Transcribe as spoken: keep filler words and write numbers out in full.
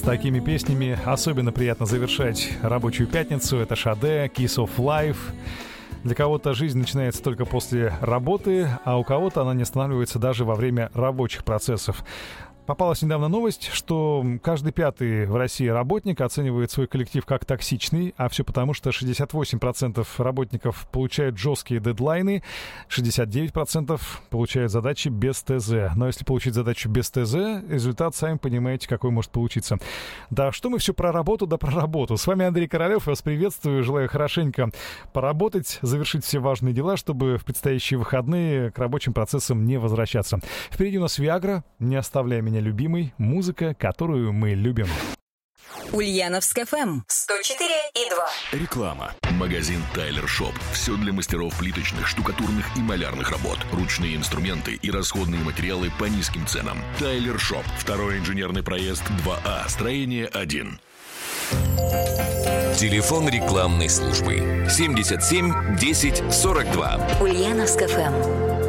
С такими песнями особенно приятно завершать рабочую пятницу. Это Шаде, Kiss of Life. Для кого-то жизнь начинается только после работы, а у кого-то она не останавливается даже во время рабочих процессов. Попалась недавно новость, что каждый пятый в России работник оценивает свой коллектив как токсичный, а все потому, что шестьдесят восемь процентов работников получают жесткие дедлайны, шестьдесят девять процентов получают задачи без ТЗ. Но если получить задачу без ТЗ, результат, сами понимаете, какой может получиться. Да что мы все про работу, да про работу. С вами Андрей Королев, я вас приветствую, желаю хорошенько поработать, завершить все важные дела, чтобы в предстоящие выходные к рабочим процессам не возвращаться. Впереди у нас Виагра, не оставляй меня, любимый, музыка, которую мы любим. Ульяновск эф эм сто четыре и два. Реклама. Магазин Тайлер Шоп. Все для мастеров плиточных, штукатурных и малярных работ. Ручные инструменты и расходные материалы по низким ценам. Тайлер Шоп. Второй инженерный проезд два А. Строение один. Телефон рекламной службы семьдесят семь десять сорок два. Ульяновск эф эм.